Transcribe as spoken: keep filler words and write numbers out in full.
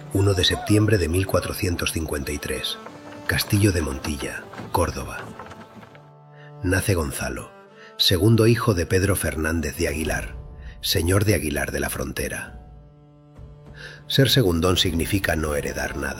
uno de septiembre de mil cuatrocientos cincuenta y tres. Castillo de Montilla, Córdoba. Nace Gonzalo, segundo hijo de Pedro Fernández de Aguilar, señor de Aguilar de la Frontera. Ser segundón significa no heredar nada.